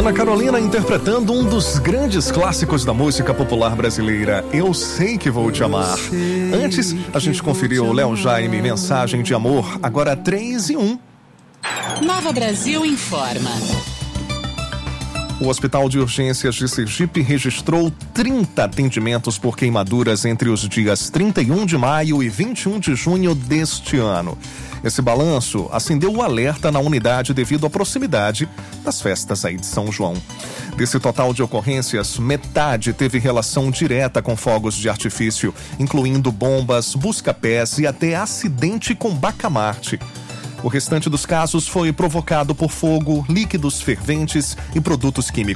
Ana Carolina interpretando um dos grandes clássicos da música popular brasileira, Eu Sei Que Vou Te Amar. Antes, a gente conferiu o Léo Jaime, Mensagem de Amor, agora 3-1. Nova Brasil informa. O Hospital de Urgências de Sergipe registrou 30 atendimentos por queimaduras entre os dias 31 de maio e 21 de junho deste ano. Esse balanço acendeu o alerta na unidade devido à proximidade das festas aí de São João. Desse total de ocorrências, metade teve relação direta com fogos de artifício, incluindo bombas, busca-pés e até acidente com bacamarte. O restante dos casos foi provocado por fogo, líquidos ferventes e produtos químicos.